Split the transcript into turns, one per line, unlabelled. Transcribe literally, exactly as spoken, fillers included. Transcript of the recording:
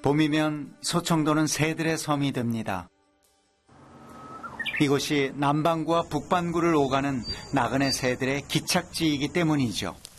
봄이면 소청도는 새들의 섬이 됩니다. 이곳이 남반구와 북반구를 오가는 나그네 새들의 기착지이기 때문이죠.